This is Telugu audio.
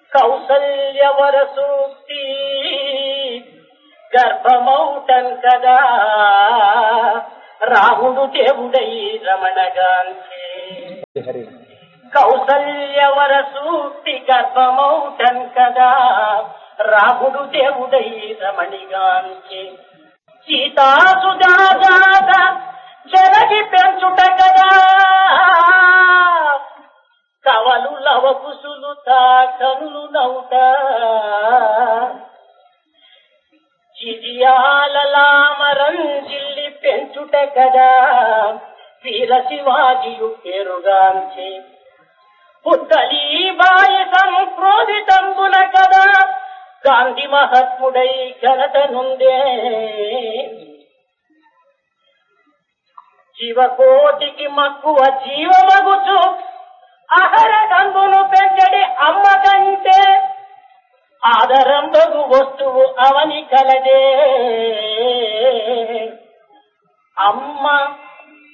కౌసల్యవర సూక్తి గర్భమౌటన్ కదా రాముడు దేవుడై రమణగాంచి. కౌసల్యవర సూక్తి గర్భమౌటన్ కదా రాముడు దేవుడై రమణిగాంచి. సీతాసుజాత జలగి పెంచుట కదా కవలు లవకుసులు కనులు నౌట. జిజియాలలామరంజిల్లి పెంచుట కదా వీర శివాజియు పేరుగాంచి. పుత్తలీబాయి సంక్రోధితంబున కదా గాంధీ మహాత్ముడై ఘనత నుండే. జీవకోటికి మక్కువ జీవమగుచు అహర కందును పెంచడి అమ్మ కంటే ఆదరంబగు వస్తువు అవని కలదే. అమ్మ